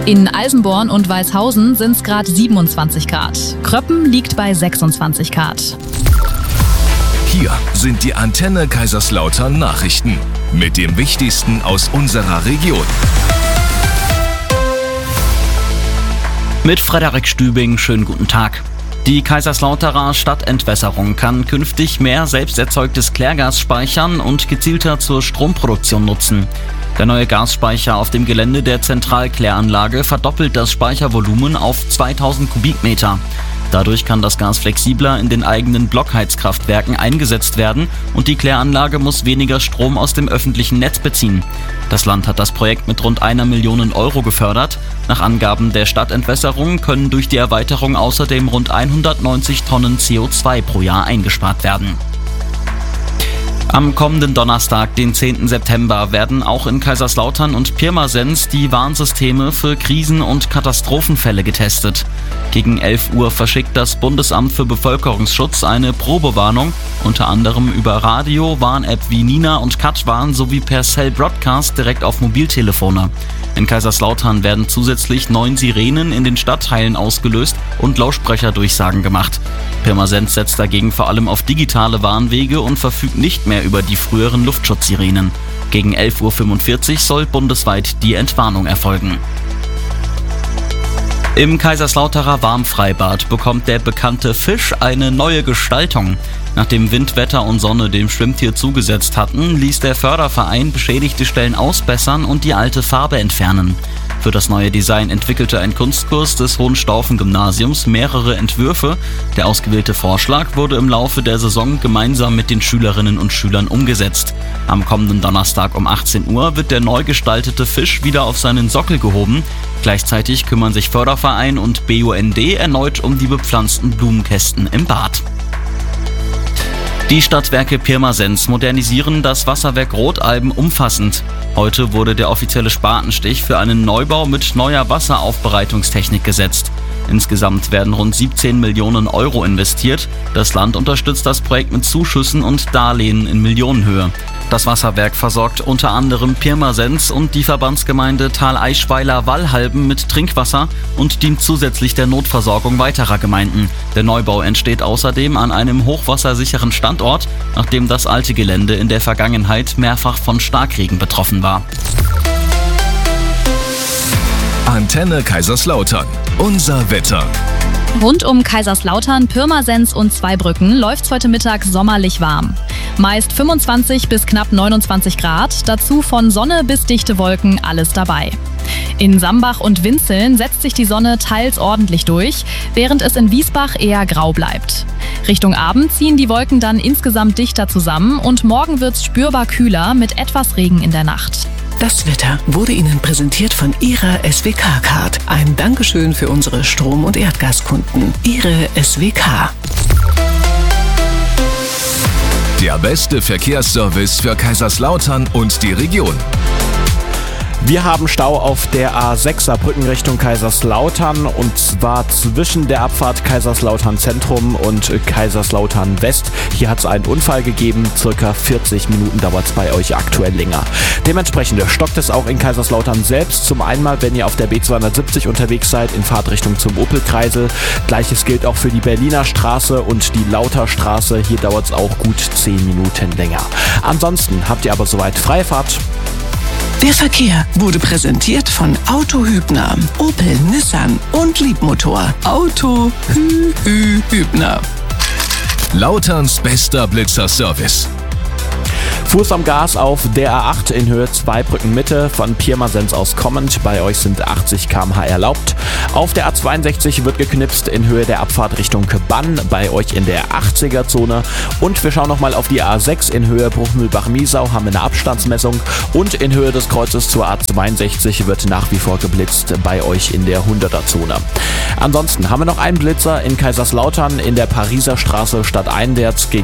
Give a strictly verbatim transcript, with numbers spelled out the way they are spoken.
In Eisenborn und Weißhausen sind es gerade siebenundzwanzig Grad. Kröppen liegt bei sechsundzwanzig Grad. Hier sind die Antenne Kaiserslautern Nachrichten mit dem Wichtigsten aus unserer Region. Mit Frederik Stübing, schönen guten Tag. Die Kaiserslauterer Stadtentwässerung kann künftig mehr selbst erzeugtes Klärgas speichern und gezielter zur Stromproduktion nutzen. Der neue Gasspeicher auf dem Gelände der Zentralkläranlage verdoppelt das Speichervolumen auf zweitausend Kubikmeter. Dadurch kann das Gas flexibler in den eigenen Blockheizkraftwerken eingesetzt werden und die Kläranlage muss weniger Strom aus dem öffentlichen Netz beziehen. Das Land hat das Projekt mit rund einer Million Euro gefördert. Nach Angaben der Stadtentwässerung können durch die Erweiterung außerdem rund hundertneunzig Tonnen C O zwei pro Jahr eingespart werden. Am kommenden Donnerstag, den zehnten September, werden auch in Kaiserslautern und Pirmasens die Warnsysteme für Krisen- und Katastrophenfälle getestet. Gegen elf Uhr verschickt das Bundesamt für Bevölkerungsschutz eine Probewarnung, unter anderem über Radio, Warn-App wie Nina und Katwarn sowie per Cell Broadcast direkt auf Mobiltelefone. In Kaiserslautern werden zusätzlich neun Sirenen in den Stadtteilen ausgelöst und Lautsprecherdurchsagen gemacht. Pirmasens setzt dagegen vor allem auf digitale Warnwege und verfügt nicht mehr über die früheren Luftschutzsirenen. Gegen elf Uhr fünfundvierzig soll bundesweit die Entwarnung erfolgen. Im Kaiserslauterer Warmfreibad bekommt der bekannte Fisch eine neue Gestaltung. Nachdem Wind, Wetter und Sonne dem Schwimmtier zugesetzt hatten, ließ der Förderverein beschädigte Stellen ausbessern und die alte Farbe entfernen. Für das neue Design entwickelte ein Kunstkurs des Hohenstaufen-Gymnasiums mehrere Entwürfe. Der ausgewählte Vorschlag wurde im Laufe der Saison gemeinsam mit den Schülerinnen und Schülern umgesetzt. Am kommenden Donnerstag um achtzehn Uhr wird der neu gestaltete Fisch wieder auf seinen Sockel gehoben. Gleichzeitig kümmern sich Förderverein und B U N D erneut um die bepflanzten Blumenkästen im Bad. Die Stadtwerke Pirmasens modernisieren das Wasserwerk Rotalben umfassend. Heute wurde der offizielle Spatenstich für einen Neubau mit neuer Wasseraufbereitungstechnik gesetzt. Insgesamt werden rund siebzehn Millionen Euro investiert. Das Land unterstützt das Projekt mit Zuschüssen und Darlehen in Millionenhöhe. Das Wasserwerk versorgt unter anderem Pirmasens und die Verbandsgemeinde Thaleischweiler-Wallhalben mit Trinkwasser und dient zusätzlich der Notversorgung weiterer Gemeinden. Der Neubau entsteht außerdem an einem hochwassersicheren Standort, nachdem das alte Gelände in der Vergangenheit mehrfach von Starkregen betroffen war. Antenne Kaiserslautern. Unser Wetter. Rund um Kaiserslautern, Pirmasens und Zweibrücken läuft's heute Mittag sommerlich warm. Meist fünfundzwanzig bis knapp neunundzwanzig Grad, dazu von Sonne bis dichte Wolken alles dabei. In Sambach und Winzeln setzt sich die Sonne teils ordentlich durch, während es in Wiesbach eher grau bleibt. Richtung Abend ziehen die Wolken dann insgesamt dichter zusammen und morgen wird's spürbar kühler mit etwas Regen in der Nacht. Das Wetter wurde Ihnen präsentiert von Ihrer S W K-Card. Ein Dankeschön für unsere Strom- und Erdgaskunden. Ihre S W K. Der beste Verkehrsservice für Kaiserslautern und die Region. Wir haben Stau auf der A sechs Saarbrücken Richtung Kaiserslautern und zwar zwischen der Abfahrt Kaiserslautern Zentrum und Kaiserslautern West. Hier hat es einen Unfall gegeben, circa vierzig Minuten dauert es bei euch aktuell länger. Dementsprechend stockt es auch in Kaiserslautern selbst. Zum einen mal, wenn ihr auf der B zweihundertsiebzig unterwegs seid in Fahrtrichtung zum Opelkreisel. Gleiches gilt auch für die Berliner Straße und die Lauterstraße. Hier dauert es auch gut zehn Minuten länger. Ansonsten habt ihr aber soweit freie Fahrt. Der Verkehr wurde präsentiert von Auto Hübner, Opel, Nissan und Liebmotor. Auto Hü Hü Hübner. Lauterns bester Blitzerservice. Fuß am Gas auf der A acht in Höhe Zweibrücken Mitte von Pirmasens aus kommend. Bei euch sind achtzig Kilometer pro Stunde erlaubt. Auf der A zweiundsechzig wird geknipst in Höhe der Abfahrt Richtung Bann. Bei euch in der achtziger Zone. Und wir schauen nochmal auf die A sechs in Höhe Bruchmühlbach-Miesau. Haben wir eine Abstandsmessung. Und in Höhe des Kreuzes zur A zweiundsechzig wird nach wie vor geblitzt. Bei euch in der hunderter Zone. Ansonsten haben wir noch einen Blitzer in Kaiserslautern in der Pariser Straße stadteinwärts gegen